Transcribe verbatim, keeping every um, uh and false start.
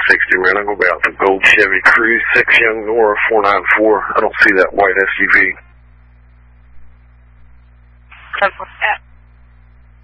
sixty, man. I'm going to be out the gold Chevy Cruze, six Young Nora, four ninety-four. I don't see that white S U V. Uh,